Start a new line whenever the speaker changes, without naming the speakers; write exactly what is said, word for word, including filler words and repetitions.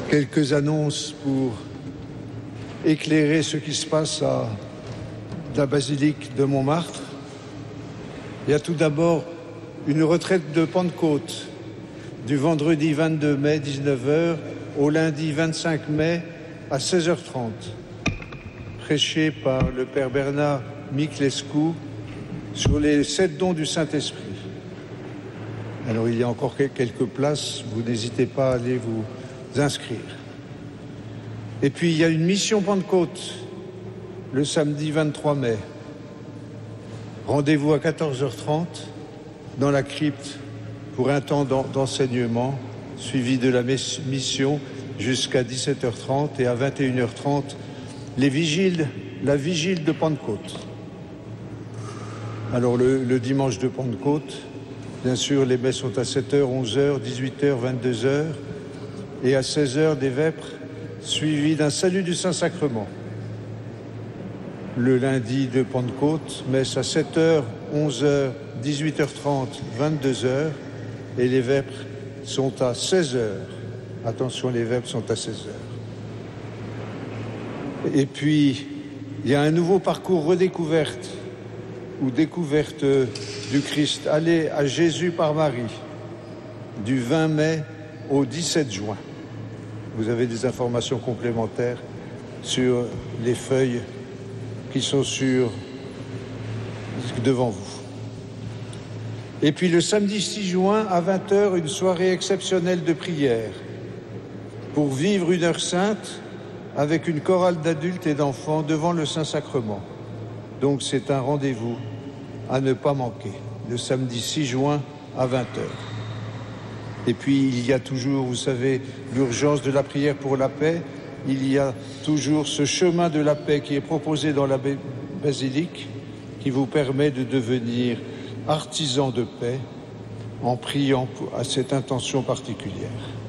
Quelques annonces pour éclairer ce qui se passe à la basilique de Montmartre. Il y a tout d'abord une retraite de Pentecôte du vendredi vingt-deux mai, dix-neuf heures, au lundi vingt-cinq mai à seize heures trente, prêché par le Père Bernard Miclescu sur les sept dons du Saint-Esprit. Alors il y a encore quelques places, vous n'hésitez pas à aller vous inscrire. Et puis il y a une mission Pentecôte le samedi vingt-trois mai. Rendez-vous à quatorze heures trente dans la crypte pour un temps d'enseignement suivi de la mission jusqu'à dix-sept heures trente et à vingt et une heures trente les vigiles, la vigile de Pentecôte. Alors le, le dimanche de Pentecôte, bien sûr, les messes sont à sept heures, onze heures, dix-huit heures, vingt-deux heures et à seize heures des vêpres suivis d'un salut du Saint-Sacrement. Le lundi de Pentecôte, messe à sept heures, onze heures, dix-huit heures trente, vingt-deux heures et les vêpres sont à seize heures. Attention, les vêpres sont à seize heures. Et puis, il y a un nouveau parcours redécouverte ou découverte du Christ. Allez à Jésus par Marie, du vingt mai au dix-sept juin. Vous avez des informations complémentaires sur les feuilles qui sont sur, devant vous. Et puis le samedi six juin à vingt heures, une soirée exceptionnelle de prière pour vivre une heure sainte avec une chorale d'adultes et d'enfants devant le Saint-Sacrement. Donc c'est un rendez-vous à ne pas manquer, le samedi six juin à vingt heures. Et puis il y a toujours, vous savez, l'urgence de la prière pour la paix. Il y a toujours ce chemin de la paix qui est proposé dans la basilique, qui vous permet de devenir artisan de paix en priant à cette intention particulière.